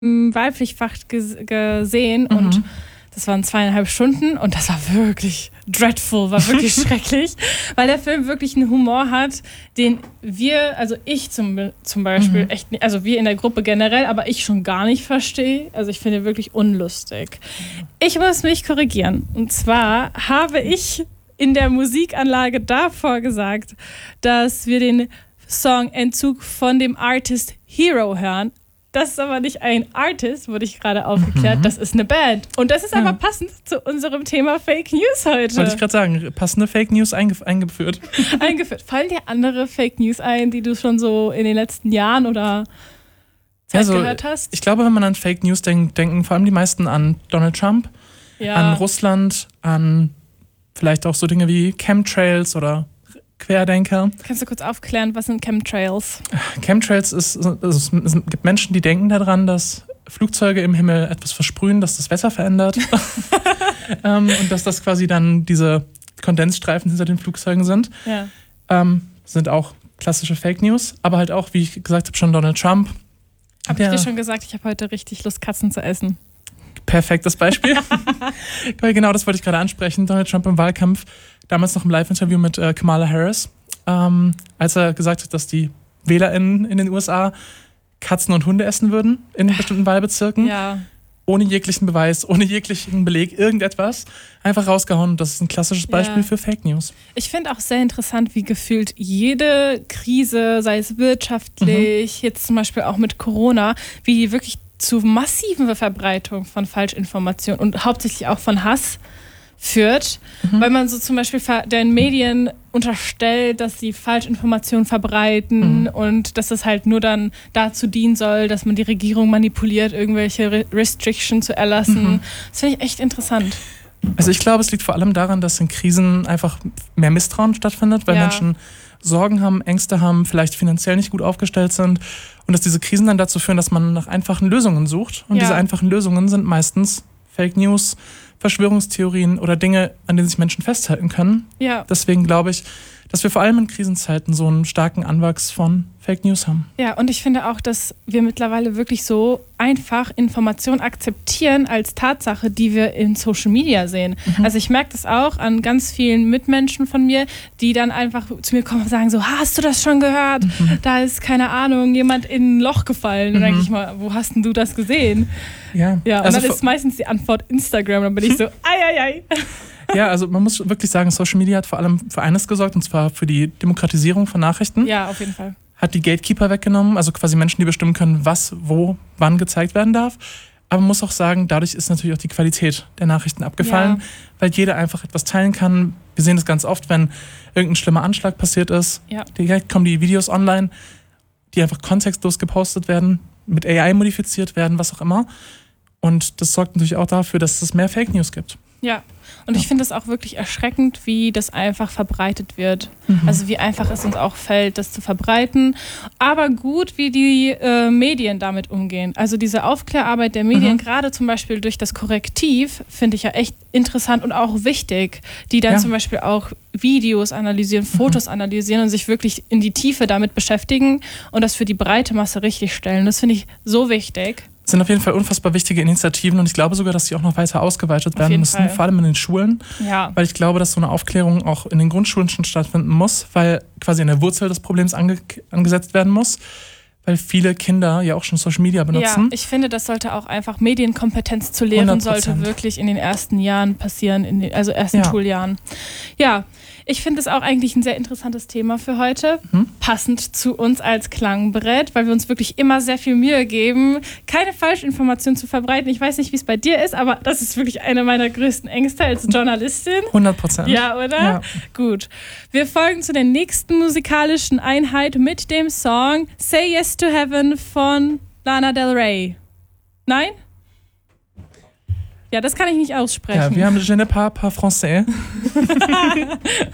Wahlpflichtfach gesehen und das waren 2,5 Stunden und das war wirklich dreadful, war wirklich schrecklich, weil der Film wirklich einen Humor hat, den wir, also ich zum Beispiel echt nicht, also wir in der Gruppe generell, aber ich schon gar nicht verstehe. Also ich finde ihn wirklich unlustig. Ich muss mich korrigieren. Und zwar habe ich in der Musikanlage davor gesagt, dass wir den Song Entzug von dem Artist Hero hören. Das ist aber nicht ein Artist, wurde ich gerade aufgeklärt, das ist eine Band. Und das ist aber passend zu unserem Thema Fake News heute. Wollte ich gerade sagen, passende Fake News eingeführt. Fallen dir andere Fake News ein, die du schon so in den letzten Jahren oder Zeit gehört hast? Ich glaube, wenn man an Fake News denkt, denken vor allem die meisten an Donald Trump, an Russland, an vielleicht auch so Dinge wie Chemtrails oder Querdenker. Kannst du kurz aufklären, was sind Chemtrails? Chemtrails es gibt Menschen, die denken daran, dass Flugzeuge im Himmel etwas versprühen, dass das Wetter verändert. Und dass das quasi dann diese Kondensstreifen hinter den Flugzeugen sind. Ja. Sind auch klassische Fake News, aber halt auch, wie ich gesagt habe, schon Donald Trump. Habe ich dir schon gesagt, ich habe heute richtig Lust, Katzen zu essen. Perfektes Beispiel. Genau, das wollte ich gerade ansprechen. Donald Trump im Wahlkampf, damals noch im Live-Interview mit Kamala Harris, als er gesagt hat, dass die WählerInnen in den USA Katzen und Hunde essen würden in bestimmten Wahlbezirken. Ja. Ohne jeglichen Beweis, ohne jeglichen Beleg, irgendetwas. Einfach rausgehauen. Das ist ein klassisches Beispiel für Fake News. Ich finde auch sehr interessant, wie gefühlt jede Krise, sei es wirtschaftlich, jetzt zum Beispiel auch mit Corona, wie die wirklich zu massiven Verbreitung von Falschinformationen und hauptsächlich auch von Hass führt, weil man so zum Beispiel den Medien unterstellt, dass sie Falschinformationen verbreiten und dass das halt nur dann dazu dienen soll, dass man die Regierung manipuliert, irgendwelche Restrictions zu erlassen. Das finde ich echt interessant. Also ich glaube, es liegt vor allem daran, dass in Krisen einfach mehr Misstrauen stattfindet, weil Menschen Sorgen haben, Ängste haben, vielleicht finanziell nicht gut aufgestellt sind und dass diese Krisen dann dazu führen, dass man nach einfachen Lösungen sucht. Und diese einfachen Lösungen sind meistens Fake News, Verschwörungstheorien oder Dinge, an denen sich Menschen festhalten können. Ja. Deswegen glaube ich, dass wir vor allem in Krisenzeiten so einen starken Anwachs von Fake News haben. Ja, und ich finde auch, dass wir mittlerweile wirklich so einfach Informationen akzeptieren als Tatsache, die wir in Social Media sehen. Also ich merke das auch an ganz vielen Mitmenschen von mir, die dann einfach zu mir kommen und sagen so, hast du das schon gehört? Da ist, keine Ahnung, jemand in ein Loch gefallen. Und dann denke ich mal, wo hast denn du das gesehen? Ja, und also dann ist meistens die Antwort Instagram. Dann bin ich so, ei. Ja, also man muss wirklich sagen, Social Media hat vor allem für eines gesorgt, und zwar für die Demokratisierung von Nachrichten. Ja, auf jeden Fall. Hat die Gatekeeper weggenommen, also quasi Menschen, die bestimmen können, was, wo, wann gezeigt werden darf. Aber man muss auch sagen, dadurch ist natürlich auch die Qualität der Nachrichten abgefallen, weil jeder einfach etwas teilen kann. Wir sehen das ganz oft, wenn irgendein schlimmer Anschlag passiert ist. Ja. Direkt kommen die Videos online, die einfach kontextlos gepostet werden, mit AI modifiziert werden, was auch immer. Und das sorgt natürlich auch dafür, dass es mehr Fake News gibt. Ja, und ich finde es auch wirklich erschreckend, wie das einfach verbreitet wird. Also wie einfach es uns auch fällt, das zu verbreiten. Aber gut, wie die Medien damit umgehen. Also diese Aufklärarbeit der Medien, gerade zum Beispiel durch das Korrektiv, finde ich ja echt interessant und auch wichtig. Die dann zum Beispiel auch Videos analysieren, Fotos analysieren und sich wirklich in die Tiefe damit beschäftigen und das für die breite Masse richtig stellen. Das finde ich so wichtig. Das sind auf jeden Fall unfassbar wichtige Initiativen und ich glaube sogar, dass sie auch noch weiter ausgeweitet werden müssen, vor allem in den Schulen, weil ich glaube, dass so eine Aufklärung auch in den Grundschulen schon stattfinden muss, weil quasi an der Wurzel des Problems angesetzt werden muss, weil viele Kinder ja auch schon Social Media benutzen. Ja, ich finde, das sollte auch einfach Medienkompetenz zu lehren, 100%. Sollte wirklich in den ersten Jahren passieren, also ersten Schuljahren. Ja, ich finde es auch eigentlich ein sehr interessantes Thema für heute, passend zu uns als Klangbrett, weil wir uns wirklich immer sehr viel Mühe geben, keine Falschinformationen zu verbreiten. Ich weiß nicht, wie es bei dir ist, aber das ist wirklich eine meiner größten Ängste als Journalistin. 100%. Ja, oder? Ja. Gut. Wir folgen zu der nächsten musikalischen Einheit mit dem Song Say Yes to Heaven von Lana Del Rey. Nein? Ja, das kann ich nicht aussprechen. Ja, wir haben Je ne parle pas français.